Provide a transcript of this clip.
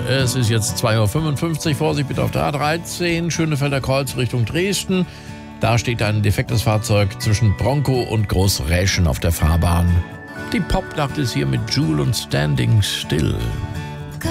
Es ist jetzt 2:55 Uhr. Vorsicht bitte auf der A13, Schönefelder Kreuz Richtung Dresden. Da steht ein defektes Fahrzeug zwischen Bronco und Großräschen auf der Fahrbahn. Die Popnacht ist hier mit Jewel und Standing Still.